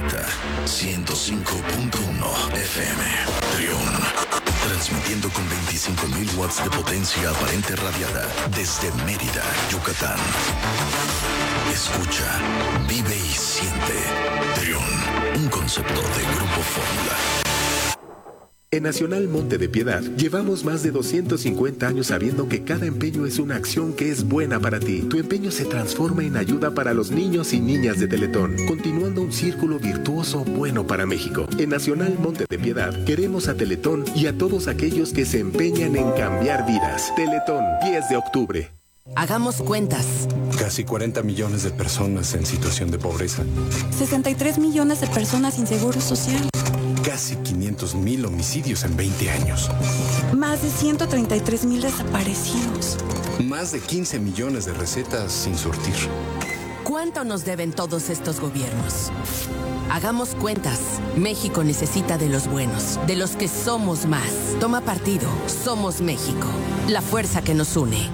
105.1 FM Trión. Transmitiendo con 25.000 watts de potencia aparente radiada desde Mérida, Yucatán. Escucha, vive y siente. Trión, un concepto de Grupo Fórmula. En Nacional Monte de Piedad llevamos más de 250 años sabiendo que cada empeño es una acción que es buena para ti. Tu empeño se transforma en ayuda para los niños y niñas de Teletón, continuando un círculo virtuoso bueno para México. En Nacional Monte de Piedad queremos a Teletón y a todos aquellos que se empeñan en cambiar vidas. Teletón, 10 de octubre. Hagamos cuentas. Casi 40 millones de personas en situación de pobreza. 63 millones de personas sin seguro social. Casi 500,000 homicidios en 20 años. Más de 133,000 desaparecidos. Más de 15 millones de recetas sin surtir. ¿Cuánto nos deben todos estos gobiernos? Hagamos cuentas. México necesita de los buenos, de los que somos más. Toma partido. Somos México. La fuerza que nos une.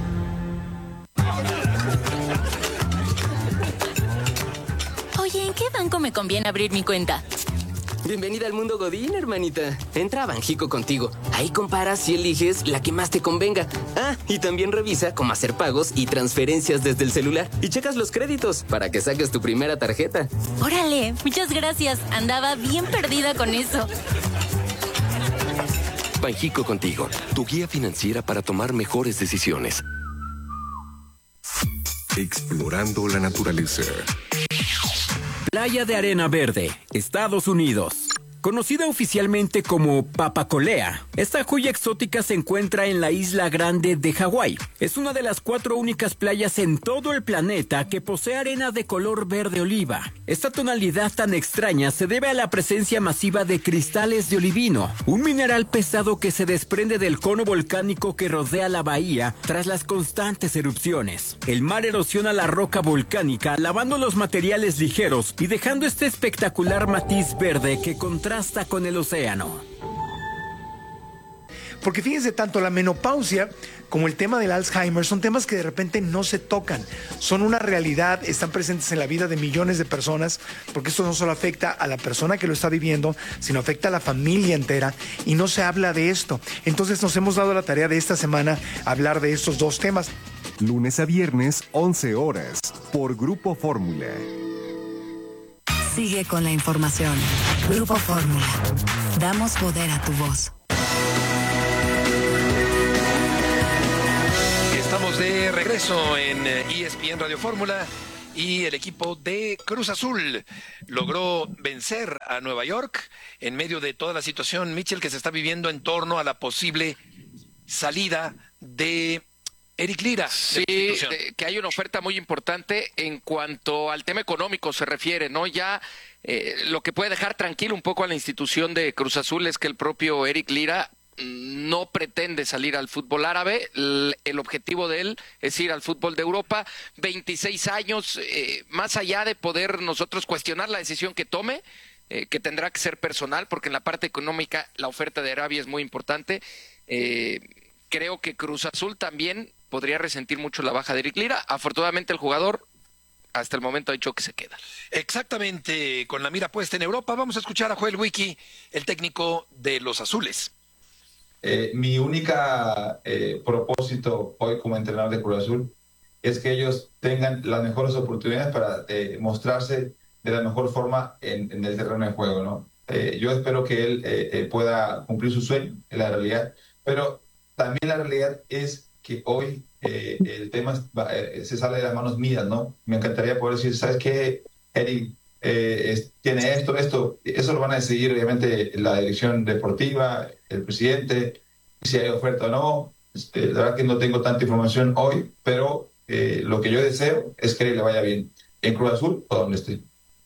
Oye, ¿en qué banco me conviene abrir mi cuenta? Bienvenida al mundo Godín, hermanita. Entra a Banjico Contigo. Ahí comparas y eliges la que más te convenga. Ah, y también revisa cómo hacer pagos y transferencias desde el celular. Y checas los créditos para que saques tu primera tarjeta. Órale, muchas gracias. Andaba bien perdida con eso. Banjico Contigo, tu guía financiera para tomar mejores decisiones. Explorando la naturaleza. Playa de Arena Verde, Estados Unidos. Conocida oficialmente como Papacolea, esta joya exótica se encuentra en la isla Grande de Hawái. Es una de las 4 únicas playas en todo el planeta que posee arena de color verde oliva. Esta tonalidad tan extraña se debe a la presencia masiva de cristales de olivino, un mineral pesado que se desprende del cono volcánico que rodea la bahía tras las constantes erupciones. El mar erosiona la roca volcánica, lavando los materiales ligeros y dejando este espectacular matiz verde que contrasta con el océano. Porque fíjense, tanto la menopausia como el tema del Alzheimer son temas que de repente no se tocan, son una realidad, están presentes en la vida de millones de personas, porque esto no solo afecta a la persona que lo está viviendo, sino afecta a la familia entera y no se habla de esto. Entonces nos hemos dado la tarea de esta semana hablar de estos dos temas. Lunes a viernes, 11 horas, por Grupo Fórmula. Sigue con la información. Grupo Fórmula. Damos poder a tu voz. Estamos de regreso en ESPN Radio Fórmula y el equipo de Cruz Azul logró vencer a Nueva York en medio de toda la situación, Mitchell, que se está viviendo en torno a la posible salida de Eric Lira. Sí, que hay una oferta muy importante en cuanto al tema económico se refiere, ¿no? Ya lo que puede dejar tranquilo un poco a la institución de Cruz Azul es que el propio Eric Lira no pretende salir al fútbol árabe. El objetivo de él es ir al fútbol de Europa. 26 años, más allá de poder nosotros cuestionar la decisión que tome, que tendrá que ser personal, porque en la parte económica la oferta de Arabia es muy importante. Creo que Cruz Azul también podría resentir mucho la baja de Eric Lira. Afortunadamente el jugador hasta el momento ha dicho que se queda. Exactamente, con la mira puesta en Europa. Vamos a escuchar a Joel Wiki, el técnico de los Azules. Mi única propósito hoy como entrenador de Cruz Azul es que ellos tengan las mejores oportunidades para mostrarse de la mejor forma en el terreno de juego, ¿no? Yo espero que él pueda cumplir su sueño, en la realidad, pero también la realidad es que hoy el tema se sale de las manos mías, ¿no? Me encantaría poder decir, ¿sabes qué, Eric? Tiene esto, eso lo van a decidir obviamente la dirección deportiva, el presidente, si hay oferta o no. La verdad que no tengo tanta información hoy, pero lo que yo deseo es que le vaya bien en Cruz Azul o donde esté.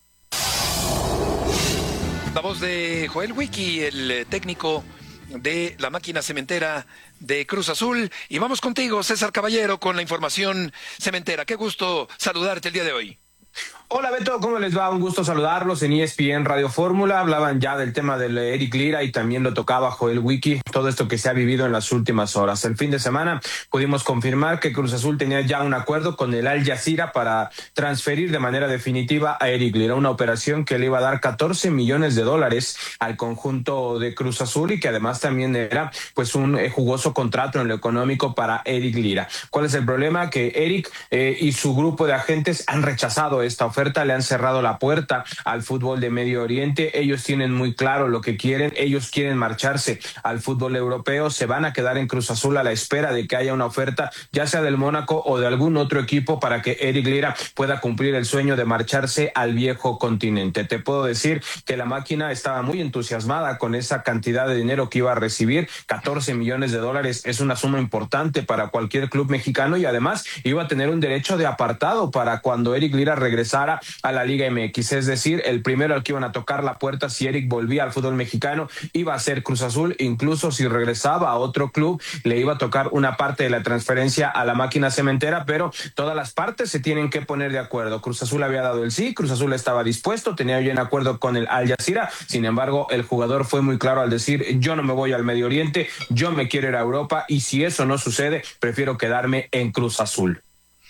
La voz de Joel Wiki, el técnico de la máquina cementera de Cruz Azul. Y vamos contigo, César Caballero, con la información cementera. Qué gusto saludarte el día de hoy. Hola Beto, ¿cómo les va? Un gusto saludarlos en ESPN Radio Fórmula. Hablaban ya del tema del Eric Lira y también lo tocaba Joel Wiki, todo esto que se ha vivido en las últimas horas. El fin de semana pudimos confirmar que Cruz Azul tenía ya un acuerdo con el Al Jazeera para transferir de manera definitiva a Eric Lira, una operación que le iba a dar $14 millones al conjunto de Cruz Azul y que además también era pues un jugoso contrato en lo económico para Eric Lira. ¿Cuál es el problema? Que Eric y su grupo de agentes han rechazado esta oferta, le han cerrado la puerta al fútbol de Medio Oriente. Ellos tienen muy claro lo que quieren, ellos quieren marcharse al fútbol europeo, se van a quedar en Cruz Azul a la espera de que haya una oferta, ya sea del Mónaco o de algún otro equipo, para que Eric Lira pueda cumplir el sueño de marcharse al viejo continente. Te puedo decir que la máquina estaba muy entusiasmada con esa cantidad de dinero que iba a recibir. $14 millones es una suma importante para cualquier club mexicano y además iba a tener un derecho de apartado para cuando Eric Lira regresara a la Liga MX, es decir, el primero al que iban a tocar la puerta si Eric volvía al fútbol mexicano iba a ser Cruz Azul. Incluso si regresaba a otro club le iba a tocar una parte de la transferencia a la máquina cementera, pero todas las partes se tienen que poner de acuerdo. Cruz Azul había dado el sí, Cruz Azul estaba dispuesto, tenía ya un acuerdo con el Al Jazeera. Sin embargo, el jugador fue muy claro al decir: yo no me voy al Medio Oriente, yo me quiero ir a Europa y si eso no sucede, prefiero quedarme en Cruz Azul.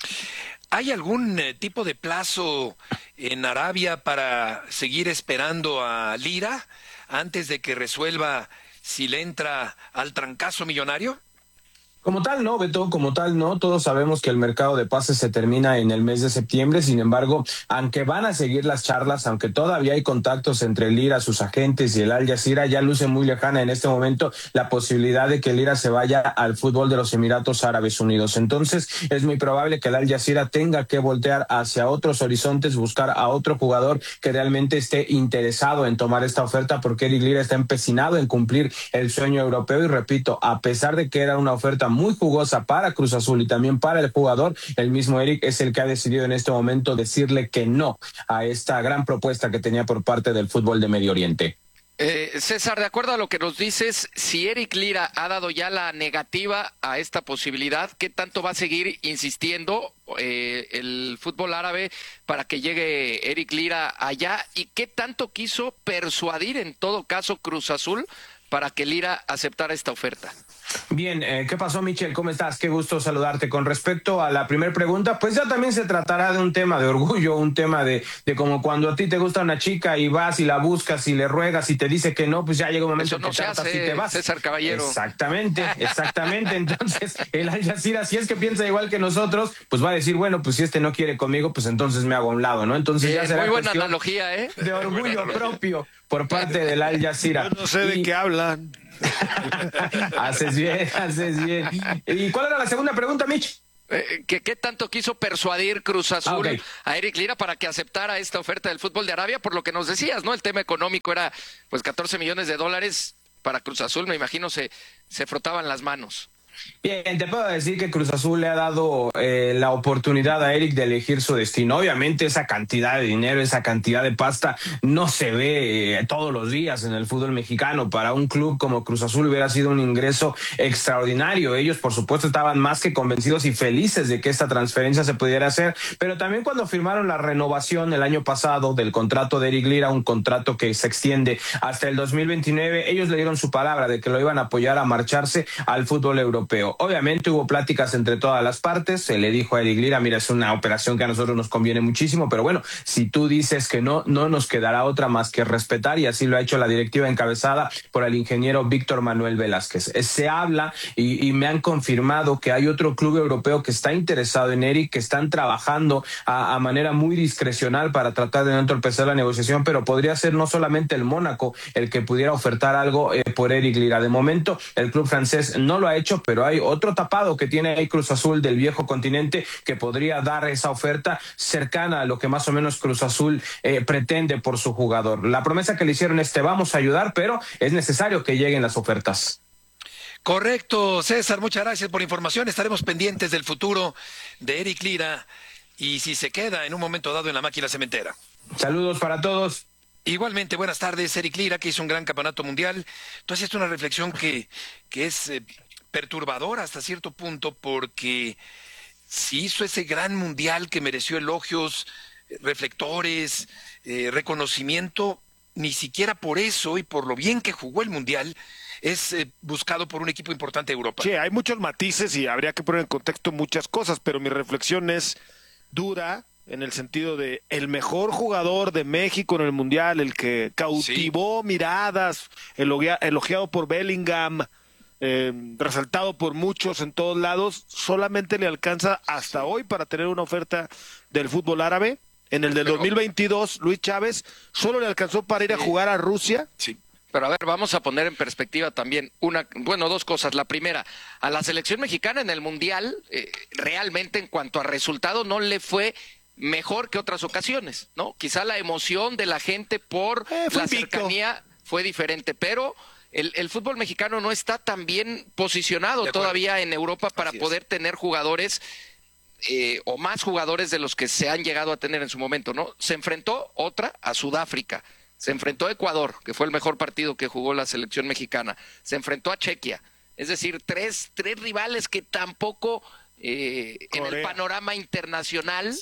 ¿Hay algún tipo de plazo en Arabia para seguir esperando a Lira antes de que resuelva si le entra al trancazo millonario? Como tal, no, Beto, como tal, no. Todos sabemos que el mercado de pases se termina en el mes de septiembre. Sin embargo, aunque van a seguir las charlas, aunque todavía hay contactos entre Lira, sus agentes y el Al Jazeera, ya luce muy lejana en este momento la posibilidad de que Lira se vaya al fútbol de los Emiratos Árabes Unidos. Entonces, es muy probable que el Al Jazeera tenga que voltear hacia otros horizontes, buscar a otro jugador que realmente esté interesado en tomar esta oferta, porque Eric Lira está empecinado en cumplir el sueño europeo. Y repito, a pesar de que era una oferta muy jugosa para Cruz Azul y también para el jugador, el mismo Eric es el que ha decidido en este momento decirle que no a esta gran propuesta que tenía por parte del fútbol de Medio Oriente. César, de acuerdo a lo que nos dices, si Eric Lira ha dado ya la negativa a esta posibilidad, ¿qué tanto va a seguir insistiendo el fútbol árabe para que llegue Eric Lira allá? ¿Y qué tanto quiso persuadir en todo caso Cruz Azul para que Lira aceptara esta oferta. Bien, ¿qué pasó, Michel? ¿Cómo estás? Qué gusto saludarte. Con respecto a la primera pregunta, pues ya también se tratará de un tema de orgullo, un tema de como cuando a ti te gusta una chica y vas y la buscas y le ruegas y te dice que no, pues ya llega un momento no que se tratas hace, y te vas. César Caballero. Exactamente. Entonces, el Al Jazeera, si es que piensa igual que nosotros, pues va a decir, bueno, pues si este no quiere conmigo, pues entonces me hago a un lado, ¿no? Entonces ya será muy buena cuestión analogía, ¿eh? de orgullo propio por parte del Al Jazeera. Yo no sé de qué hablan. Haces bien. ¿Y cuál era la segunda pregunta, Mitch? ¿Qué tanto quiso persuadir Cruz Azul okay. a Eric Lira para que aceptara esta oferta del fútbol de Arabia? Por lo que nos decías, ¿no? El tema económico era pues $14 millones para Cruz Azul, me imagino se frotaban las manos. Bien, te puedo decir que Cruz Azul le ha dado la oportunidad a Eric de elegir su destino. Obviamente esa cantidad de dinero, esa cantidad de pasta no se ve todos los días en el fútbol mexicano. Para un club como Cruz Azul hubiera sido un ingreso extraordinario. Ellos, por supuesto, estaban más que convencidos y felices de que esta transferencia se pudiera hacer, pero también cuando firmaron la renovación el año pasado del contrato de Eric Lira, un contrato que se extiende hasta el 2029, ellos le dieron su palabra de que lo iban a apoyar a marcharse al fútbol europeo. Obviamente hubo pláticas entre todas las partes, se le dijo a Eric Lira, mira, es una operación que a nosotros nos conviene muchísimo, pero bueno, si tú dices que no nos quedará otra más que respetar, y así lo ha hecho la directiva encabezada por el ingeniero Víctor Manuel Velázquez. Se habla y me han confirmado que hay otro club europeo que está interesado en Eric, que están trabajando a manera muy discrecional para tratar de no entorpecer la negociación, pero podría ser no solamente el Mónaco el que pudiera ofertar algo por Eric Lira. De momento, el club francés no lo ha hecho, pero hay otro tapado que tiene ahí Cruz Azul del viejo continente que podría dar esa oferta cercana a lo que más o menos Cruz Azul pretende por su jugador. La promesa que le hicieron es: te vamos a ayudar, pero es necesario que lleguen las ofertas. Correcto, César, muchas gracias por la información. Estaremos pendientes del futuro de Eric Lira y si se queda en un momento dado en la máquina cementera. Saludos para todos. Igualmente, buenas tardes, Eric Lira, que hizo un gran campeonato mundial. Tú hacías una reflexión que es perturbadora hasta cierto punto, porque si hizo ese gran mundial que mereció elogios, reflectores, reconocimiento, ni siquiera por eso y por lo bien que jugó el mundial es buscado por un equipo importante de Europa. Sí, hay muchos matices y habría que poner en contexto muchas cosas, pero mi reflexión es dura en el sentido de el mejor jugador de México en el mundial, el que cautivó miradas, elogiado por Bellingham, resaltado por muchos en todos lados, solamente le alcanza hasta hoy para tener una oferta del fútbol árabe. En el del 2022, Luis Chávez solo le alcanzó para ir a jugar a Rusia. Sí. Pero a ver, vamos a poner en perspectiva también dos cosas. La primera, a la selección mexicana en el Mundial, realmente en cuanto a resultado no le fue mejor que otras ocasiones, ¿no? Quizá la emoción de la gente por la cercanía fue diferente, pero el fútbol mexicano no está tan bien posicionado todavía en Europa para poder tener jugadores o más jugadores de los que se han llegado a tener en su momento, ¿no? Se enfrentó a Sudáfrica, se enfrentó a Ecuador, que fue el mejor partido que jugó la selección mexicana, se enfrentó a Chequia, es decir, tres rivales que tampoco en el panorama internacional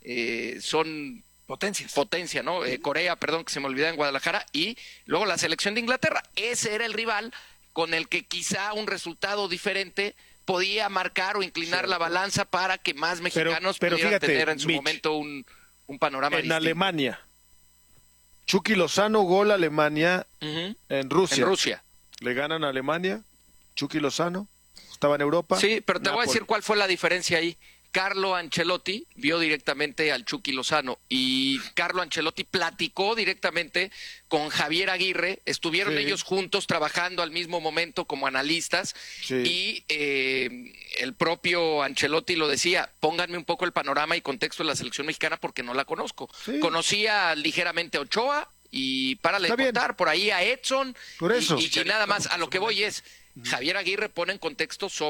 son potencia, ¿no? Corea, perdón, que se me olvidó, en Guadalajara, y luego la selección de Inglaterra. Ese era el rival con el que quizá un resultado diferente podía marcar o inclinar la balanza para que más mexicanos pudieran tener en su momento un panorama distinto. En Alemania, Chucky Lozano, gol Alemania en Rusia. En Rusia. Le ganan a Alemania, Chucky Lozano, estaba en Europa. Sí, pero te voy a decir cuál fue la diferencia ahí. Carlo Ancelotti vio directamente al Chucky Lozano y Carlo Ancelotti platicó directamente con Javier Aguirre, estuvieron ellos juntos trabajando al mismo momento como analistas y el propio Ancelotti lo decía: pónganme un poco el panorama y contexto de la selección mexicana porque no la conozco. Conocía ligeramente a Ochoa y párale de contar, por ahí a Edson y nada más. A lo que voy es, Javier Aguirre pone en contexto sobre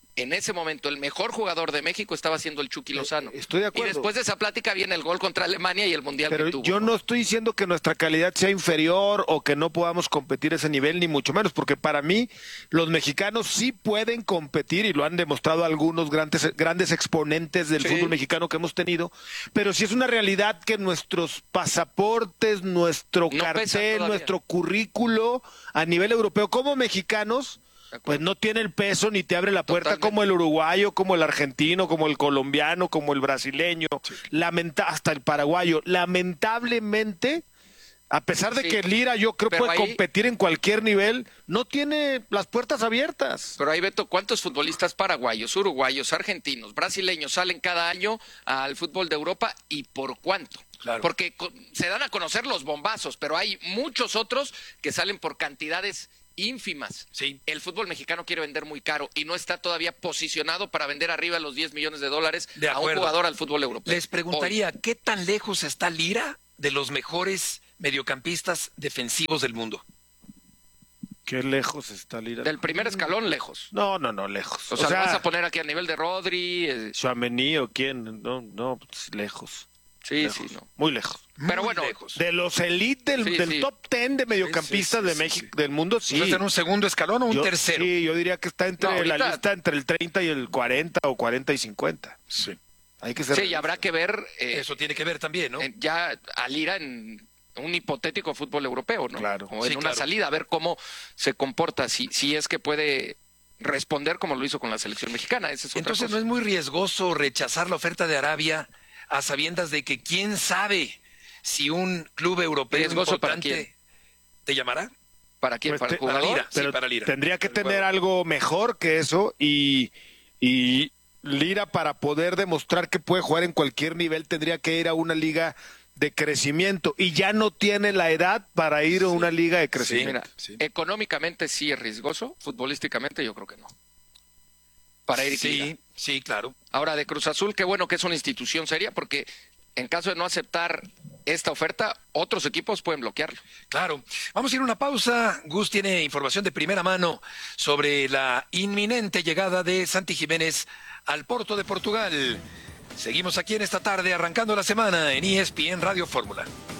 en ese momento el mejor jugador de México estaba siendo el Chucky Lozano. Estoy de acuerdo. Y después de esa plática viene el gol contra Alemania y el Mundial Pero que tuvo. yo no estoy diciendo que nuestra calidad sea inferior o que no podamos competir a ese nivel, ni mucho menos, porque para mí los mexicanos sí pueden competir y lo han demostrado algunos grandes exponentes del fútbol mexicano que hemos tenido, pero sí es una realidad que nuestros pasaportes, nuestro cartel, nuestro currículo a nivel europeo como mexicanos, pues no tiene el peso ni te abre la puerta como el uruguayo, como el argentino, como el colombiano, como el brasileño, hasta el paraguayo. Lamentablemente, a pesar de que Lira yo creo puede competir en cualquier nivel, no tiene las puertas abiertas. Pero ahí, Beto, ¿cuántos futbolistas paraguayos, uruguayos, argentinos, brasileños salen cada año al fútbol de Europa y por cuánto? Claro. Porque se dan a conocer los bombazos, pero hay muchos otros que salen por cantidades ínfimas. Sí. El fútbol mexicano quiere vender muy caro y no está todavía posicionado para vender arriba los $10 millones a un jugador al fútbol europeo. Les preguntaría, ¿qué tan lejos está Lira de los mejores mediocampistas defensivos del mundo? ¿Qué lejos está Lira? Del primer escalón, lejos. No, lejos. O sea, ¿lo vas a poner aquí a nivel de Rodri? Tchouaméni o quién, no, pues, lejos. Sí, lejos, sí, no. Muy lejos. Pero bueno, de los elite del top 10 de mediocampistas de México, del mundo, sí. ¿Está en un segundo escalón o un tercero? Sí, yo diría que está entre la lista entre el 30 y el 40 o 40 y 50. Sí. Hay que ser. Sí, y habrá que ver. Eso tiene que ver también, ¿no? Ya a Lira en un hipotético fútbol europeo, ¿no? Claro. O en una salida, a ver cómo se comporta, si es que puede responder como lo hizo con la selección mexicana. Esa es otra Entonces, cosa. ¿no es muy riesgoso rechazar la oferta de Arabia a sabiendas de que quién sabe si un club europeo riesgoso importante para quién te llamará? ¿Para quién? Pues ¿Para el jugador? Para Lira, pero sí, para Lira. Tendría que tener algo mejor que eso y Lira, para poder demostrar que puede jugar en cualquier nivel, tendría que ir a una liga de crecimiento y ya no tiene la edad para ir a una liga de crecimiento. Sí, mira, económicamente sí es riesgoso, futbolísticamente yo creo que no. Para Eric Lira. Sí, claro. Ahora, de Cruz Azul, qué bueno que es una institución seria, porque en caso de no aceptar esta oferta, otros equipos pueden bloquearlo. Claro. Vamos a ir a una pausa. Gus tiene información de primera mano sobre la inminente llegada de Santi Jiménez al Porto de Portugal. Seguimos aquí en esta tarde, arrancando la semana en ESPN Radio Fórmula.